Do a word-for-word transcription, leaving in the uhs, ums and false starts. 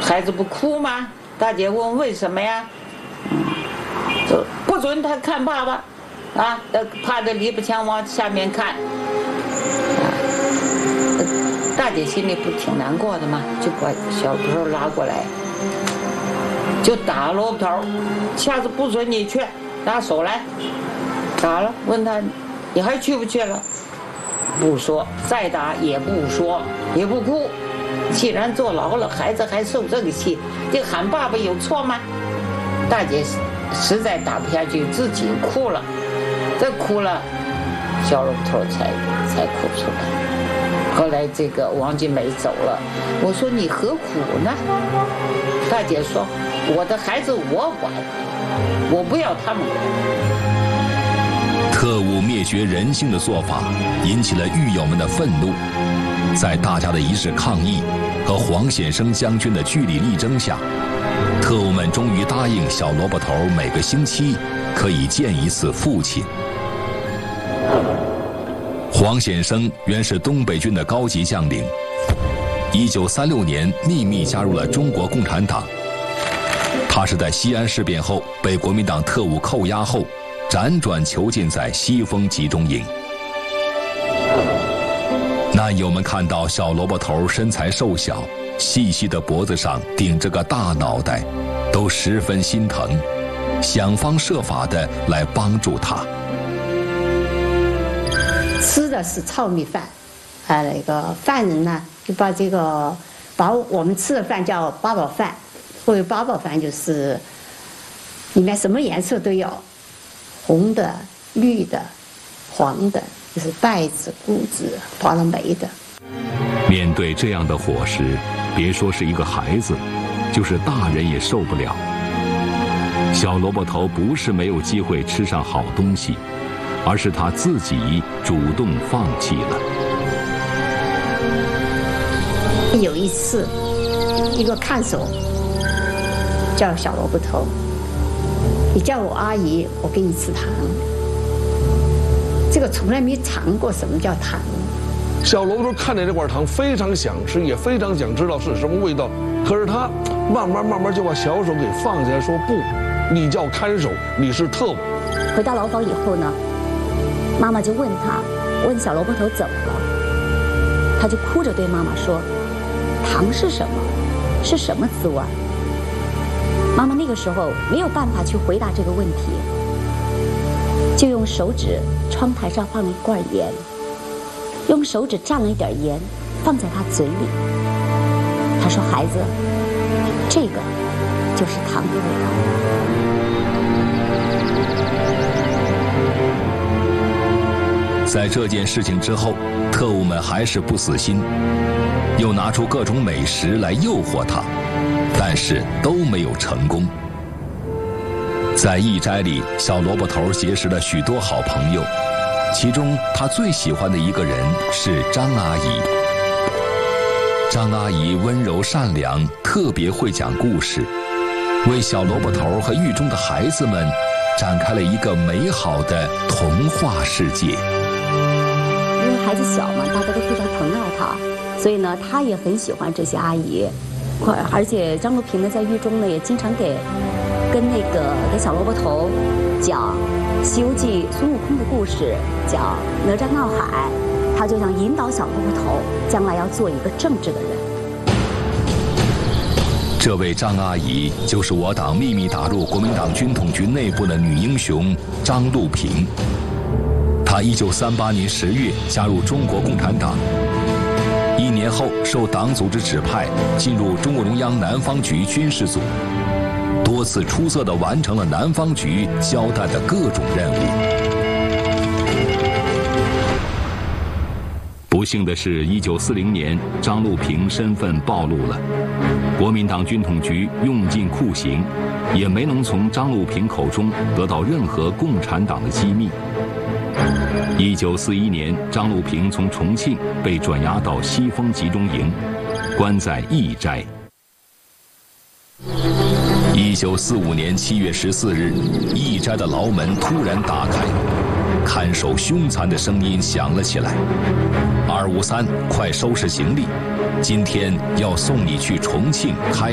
孩子不哭吗？大姐问为什么呀？嗯，就不准他看爸爸，啊，趴着篱笆墙往下面看。啊，大姐心里不挺难过的吗？就把小萝卜头拉过来，就打萝卜头，下次不准你去，拿手来，打了，问他，你还去不去了？不说，再打也不说，也不哭。既然坐牢了，孩子还受这个气，这喊爸爸有错吗？大姐实在打不下去，自己哭了，这哭了，小萝卜头才才哭出来。后来这个王金梅走了，我说你何苦呢？大姐说，我的孩子我管，我不要他们管。 特务灭绝人性的做法引起了狱友们的愤怒，在大家的一致抗议和黄显生将军的据理力争下，特务们终于答应小萝卜头每个星期可以见一次父亲。黄显生原是东北军的高级将领，一九三六年秘密加入了中国共产党。他是在西安事变后被国民党特务扣押后，辗转囚禁在西风集中营。难友们看到小萝卜头身材瘦小，细细的脖子上顶着个大脑袋，都十分心疼，想方设法的来帮助他。 吃的是糙米饭，啊，那个犯人呢就把这个把我们吃的饭叫八宝饭，或者八宝饭就是里面什么颜色都有，红的、绿的、黄的，就是稗子、谷子、花了霉的。 面对这样的伙食，别说是一个孩子，就是大人也受不了。小萝卜头不是没有机会吃上好东西，而是他自己主动放弃了。 有一次，一个看守叫小萝卜头，你叫我阿姨，我给你吃糖。这个从来没尝过什么叫糖。 小萝卜头看见这块糖非常想吃，也非常想知道是什么味道，可是他慢慢慢慢就把小手给放下来，说不，你叫看守，你是特务。 回到牢房以后呢，妈妈就问他，问小萝卜头怎么了，他就哭着对妈妈说，糖是什么？是什么滋味？妈妈那个时候没有办法去回答这个问题，就用手指窗台上放了一罐盐，用手指蘸了一点盐放在他嘴里。他说，孩子，这个就是糖的味道。 在这件事情之后，特务们还是不死心，又拿出各种美食来诱惑他，但是都没有成功。在驿斋里，小萝卜头结识了许多好朋友，其中他最喜欢的一个人是张阿姨。张阿姨温柔善良，特别会讲故事，为小萝卜头和狱中的孩子们展开了一个美好的童话世界。 因为孩子小嘛，大家都非常疼爱他，所以呢，他也很喜欢这些阿姨。而且张路平呢，在狱中呢，也经常给跟那个给小萝卜头讲《西游记》孙悟空的故事，讲哪吒闹海，他就想引导小萝卜头将来要做一个正直的人。 这位张阿姨就是我党秘密打入国民党军统局内部的女英雄张路平。她一九三八年十月加入中国共产党，一年后受党组织指派进入中共中央南方局军事组，多次出色地完成了南方局交代的各种任务。 不幸的是，一九四零年，张路平身份暴露了，国民党军统局用尽酷刑，也没能从张路平口中得到任何共产党的机密。一九四一年，张路平从重庆被转押到西风集中营，关在驿斋。 一九四五年七月十四日，驿斋的牢门突然打开，看守凶残的声音响了起来：“二五三，快收拾行李，今天要送你去重庆开。”